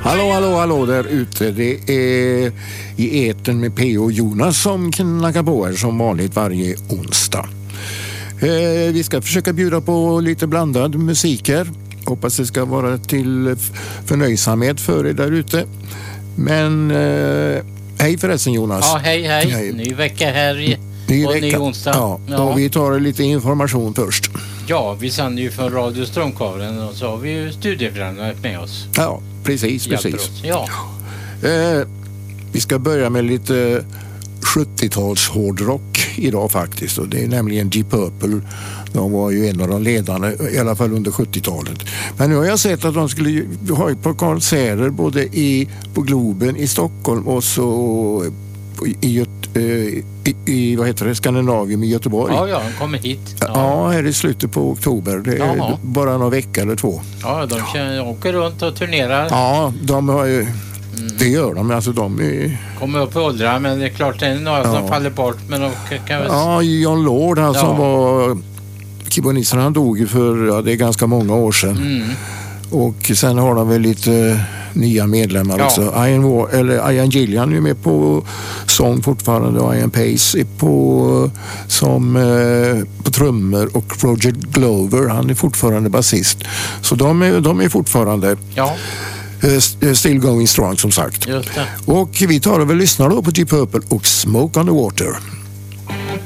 Hallå där ute. Det är i etern med P.O. och Jonas som knackar på er som vanligt varje onsdag. Vi ska försöka bjuda på lite blandad musiker. Hoppas det ska vara till förnöjsamhet för er där ute. Men hej förresten Jonas. Ja, hej. Ny vecka här och ny onsdag. Ja. Och vi tar lite information först. Ja, vi sänder ju från Radio Strömkaren och så har vi ju studiefrämjandet med oss. Ja, precis. Ja. Vi ska börja med lite 70-tals hårdrock idag faktiskt. Och det är nämligen Deep Purple. De var ju en av de ledande, i alla fall under 70-talet. Men nu har jag sett att de skulle ha ett par konserter både på Globen i Stockholm och så i vad heter det, Skandinavien i Göteborg. Ja, de kommer hit. Ja, här i slutet på oktober. Det är bara några veckor eller två. Ja, de åker runt och turnerar. Ja, de har ju... Det gör de, alltså kommer upp i åldrar, men det är klart det är några som faller bort, men de kan väl... Ja, John Lord, han som var keyboardisten, han dog ju för, det är ganska många år sedan. Och sen har de väl lite nya medlemmar också. Ian Gillan är med på sång fortfarande och Ian Pace är på trummor och Roger Glover, han är fortfarande basist. Så de är fortfarande... Ja. Still going strong som sagt. Just det. Och vi tar och väl lyssnar då på Deep Purple och Smoke on the Water.